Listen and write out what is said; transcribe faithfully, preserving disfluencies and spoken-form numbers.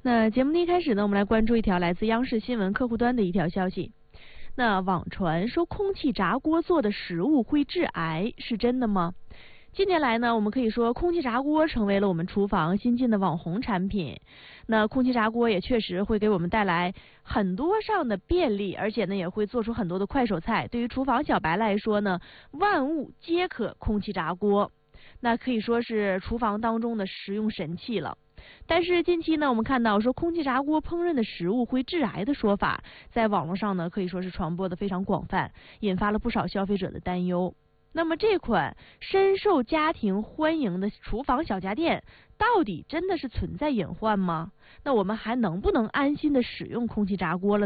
那节目的一开始呢，我们来关注一条来自央视新闻客户端的一条消息。那网传说空气炸锅做的食物会致癌，是真的吗？近年来呢，我们可以说空气炸锅成为了我们厨房新进的网红产品。那空气炸锅也确实会给我们带来很多上的便利，而且呢也会做出很多的快手菜。对于厨房小白来说呢，万物皆可空气炸锅，那可以说是厨房当中的食用神器了。但是近期呢，我们看到说空气炸锅烹饪的食物会致癌的说法，在网络上呢可以说是传播的非常广泛，引发了不少消费者的担忧。那么这款深受家庭欢迎的厨房小家电，到底真的是存在隐患吗？那我们还能不能安心的使用空气炸锅了呢？